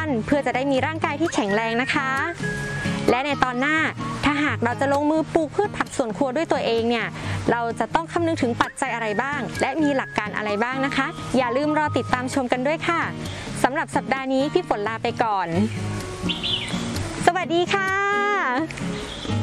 วันเพื่อจะได้มีร่างกายที่แข็งแรงนะคะและในตอนหน้าถ้าหากเราจะลงมือปลูกพืชผักสวนครัวด้วยตัวเองเนี่ยเราจะต้องคำนึงถึงปัจจัยอะไรบ้างและมีหลักการอะไรบ้างนะคะอย่าลืมรอติดตามชมกันด้วยค่ะสำหรับสัปดาห์นี้พี่ฝนลาไปก่อนสวัสดีค่ะ